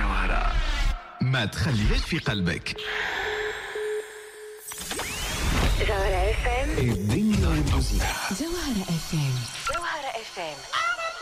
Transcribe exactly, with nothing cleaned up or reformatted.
جوهرة ما تخليهاش في قلبك. جوهرة اف ام الدنيا الموسيقى. جوهرة اف ام جوهرة اف ام